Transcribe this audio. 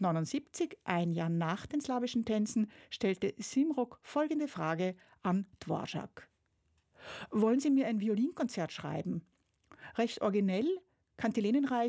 1879, ein Jahr nach den slawischen Tänzen, stellte Simrok folgende Frage an Dvorak: Wollen Sie mir ein Violinkonzert schreiben? Recht originell, kantilenenreich